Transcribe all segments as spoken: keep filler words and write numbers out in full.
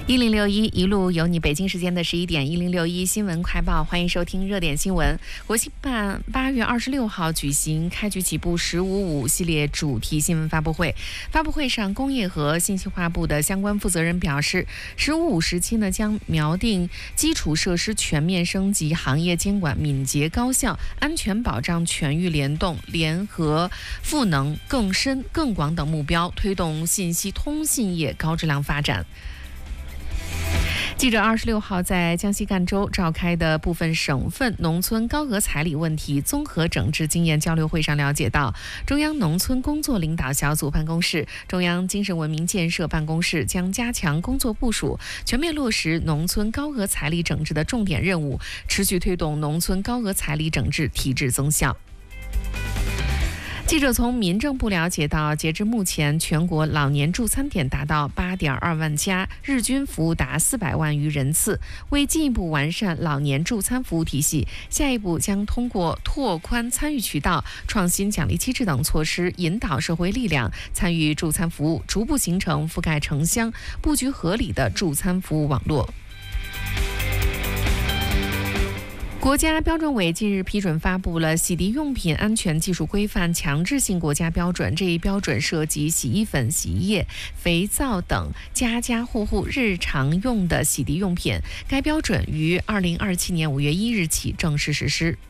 一零六一一路有你，北京时间的十一点，一零六一新闻快报，欢迎收听热点新闻。国新办八月二十六号举行开局起步“十五五”系列主题新闻发布会。发布会上，工业和信息化部的相关负责人表示，“十五五”时期呢，将锚定基础设施全面升级、行业监管敏捷高效、安全保障全域联动、联合赋能更深更广等目标，推动信息通信业高质量发展。记者二十六号在江西赣州召开的部分省份农村高额彩礼问题综合整治经验交流会上了解到，中央农村工作领导小组办公室、中央精神文明建设办公室将加强工作部署，全面落实农村高额彩礼整治的重点任务，持续推动农村高额彩礼整治提质增效。记者从民政部了解到，截至目前，全国老年助餐点达到八点二万家，日均服务达四百万余人次。为进一步完善老年助餐服务体系，下一步将通过拓宽参与渠道、创新奖励机制等措施，引导社会力量参与助餐服务，逐步形成覆盖城乡、布局合理的助餐服务网络。国家标准委近日批准发布了洗涤用品安全技术规范强制性国家标准，这一标准涉及洗衣粉、洗衣液、肥皂等家家户户日常用的洗涤用品。该标准于二零二七年五月一日起正式实施。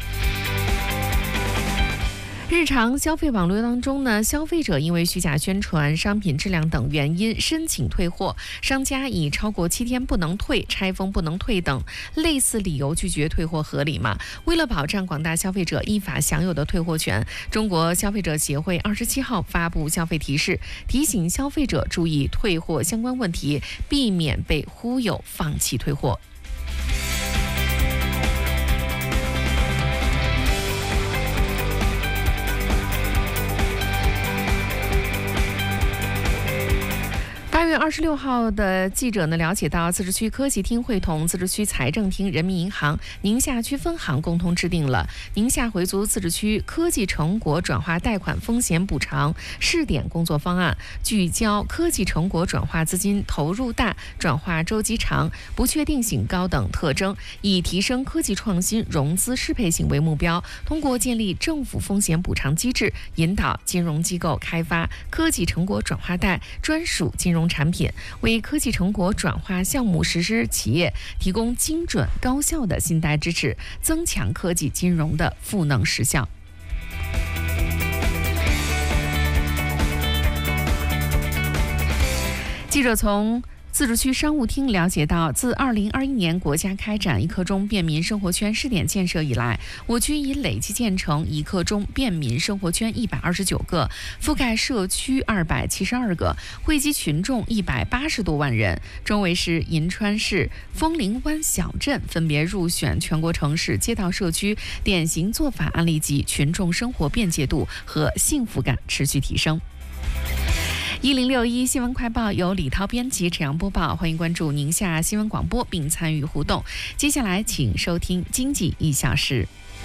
日常消费网络当中呢，消费者因为虚假宣传、商品质量等原因申请退货，商家以超过七天不能退、拆封不能退等类似理由拒绝退货合理吗？为了保障广大消费者依法享有的退货权，中国消费者协会二十七号发布消费提示，提醒消费者注意退货相关问题，避免被忽悠放弃退货。八月二十六号的记者呢了解到，自治区科技厅会同自治区财政厅、人民银行宁夏区分行共同制定了宁夏回族自治区科技成果转化贷款风险补偿试点工作方案，聚焦科技成果转化资金投入大、转化周期长、不确定性高等特征，以提升科技创新融资适配性为目标，通过建立政府风险补偿机制，引导金融机构开发科技成果转化贷专属金融产品，为科技成果转化项目实施企业提供精准高效的信贷支持，增强科技金融的赋能实效。记者从自治区商务厅了解到，自二零二一年国家开展一刻钟便民生活圈试点建设以来，我区已累计建成一刻钟便民生活圈一百二十九个，覆盖社区二百七十二个，惠及群众一百八十多万人。中卫市、银川市、枫林湾小镇分别入选全国城市街道社区典型做法案例及群众生活便捷度和幸福感持续提升。一零六一新闻快报由李涛编辑、沈阳播报，欢迎关注宁夏新闻广播并参与互动。接下来请收听经济一小时。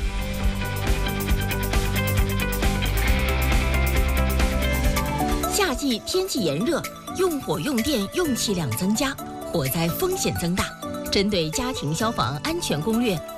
夏季天气炎热，用火用电用气量增加，火灾风险增大。针对家庭消防安全攻略